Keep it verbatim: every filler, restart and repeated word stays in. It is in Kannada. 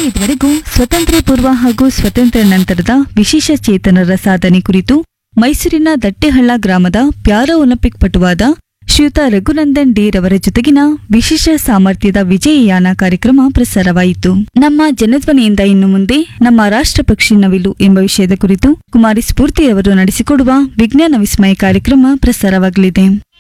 ಇದುವರೆಗೂ ಸ್ವತಂತ್ರ ಪೂರ್ವ ಹಾಗೂ ಸ್ವತಂತ್ರ ನಂತರದ ವಿಶೇಷ ಚೇತನರ ಸಾಧನೆ ಕುರಿತು ಮೈಸೂರಿನ ದಟ್ಟೆಹಳ್ಳ ಗ್ರಾಮದ ಪ್ಯಾರಾ ಒಲಿಂಪಿಕ್ ಪಟುವಾದ ಶ್ರೀಯುತ ರಘುನಂದನ್ ಡಿ ರವರ ಜೊತೆಗಿನ ವಿಶೇಷ ಸಾಮರ್ಥ್ಯದ ವಿಜಯಯಾನ ಕಾರ್ಯಕ್ರಮ ಪ್ರಸಾರವಾಯಿತು. ನಮ್ಮ ಜನಧ್ವನಿಯಿಂದ ಇನ್ನು ಮುಂದೆ ನಮ್ಮ ರಾಷ್ಟ್ರ ಪಕ್ಷಿ ನವಿಲು ಎಂಬ ವಿಷಯದ ಕುರಿತು ಕುಮಾರಿ ಸ್ಫೂರ್ತಿಯವರು ನಡೆಸಿಕೊಡುವ ವಿಜ್ಞಾನ ವಿಸ್ಮಯ ಕಾರ್ಯಕ್ರಮ ಪ್ರಸಾರವಾಗಲಿದೆ.